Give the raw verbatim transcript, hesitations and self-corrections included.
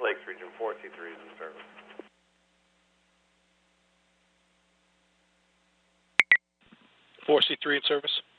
Lakes Region, four C three is in service. four C three in service.